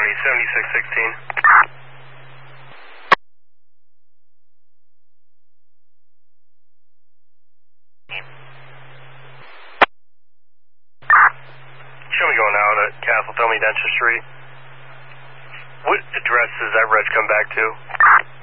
Copy, 7616. Show me going out at Castle, tell me Densher Street. What address does that reg come back to?